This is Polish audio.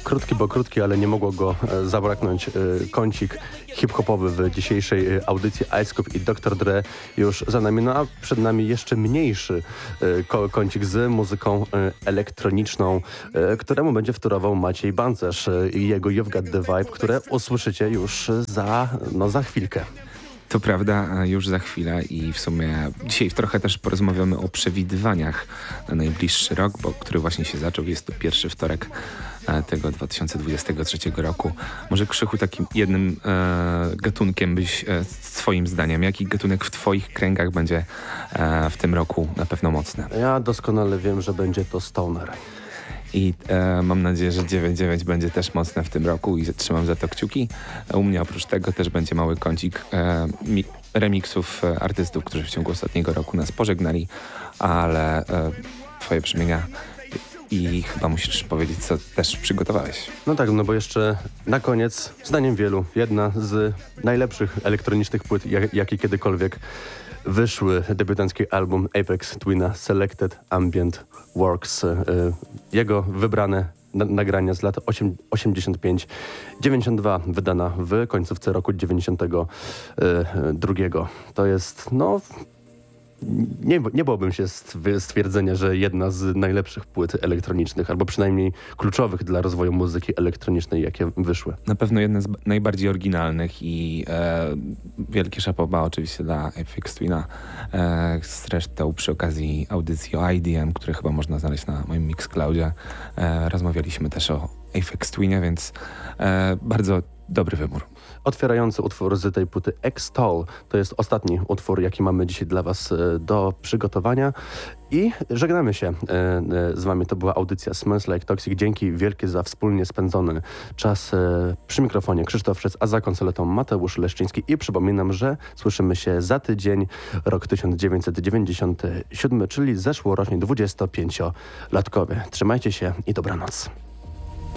krótki, bo krótki, ale nie mogło go zabraknąć. Kącik hip-hopowy w dzisiejszej audycji. Ice Cube i Dr. Dre już za nami, no a przed nami jeszcze mniejszy kącik z muzyką elektroniczną, któremu będzie wtórował Maciej Bancerz i jego You've Got The Vibe, które usłyszycie już za chwilkę. To prawda, już za chwilę i w sumie dzisiaj trochę też porozmawiamy o przewidywaniach na najbliższy rok, bo który właśnie się zaczął. Jest to pierwszy wtorek tego 2023 roku. Może, Krzychu, takim jednym gatunkiem byś swoim zdaniem, jaki gatunek w twoich kręgach będzie w tym roku na pewno mocny? Ja doskonale wiem, że będzie to stoner. I mam nadzieję, że 9.9 będzie też mocne w tym roku i trzymam za to kciuki. U mnie oprócz tego też będzie mały kącik remiksów artystów, którzy w ciągu ostatniego roku nas pożegnali, ale twoje brzmienia i chyba musisz powiedzieć, co też przygotowałeś. No tak, no bo jeszcze na koniec, zdaniem wielu, jedna z najlepszych elektronicznych płyt, jakie kiedykolwiek wyszły, debiutancki album Aphex Twina Selected Ambient Works. Jego wybrane nagrania z lat 85-92, wydana w końcówce roku 92. To jest, no... Nie bałbym się stwierdzenia, że jedna z najlepszych płyt elektronicznych, albo przynajmniej kluczowych dla rozwoju muzyki elektronicznej, jakie wyszły. Na pewno jedna z najbardziej oryginalnych i wielkie chapeau bas oczywiście dla Aphex Twina. Zresztą przy okazji audycji o IDM, które chyba można znaleźć na moim Mixcloudzie, rozmawialiśmy też o Aphex Twinie, więc bardzo dobry wybór. Otwierający utwór z tej płyty X-Toll to jest ostatni utwór, jaki mamy dzisiaj dla was do przygotowania i żegnamy się z wami. To była audycja Smells Like Toxic. Dzięki wielkie za wspólnie spędzony czas przy mikrofonie Krzysztof Szyc, a za konsoletą Mateusz Leszczyński i przypominam, że słyszymy się za tydzień, rok 1997, czyli zeszłorocznie 25-latkowie. Trzymajcie się i dobranoc.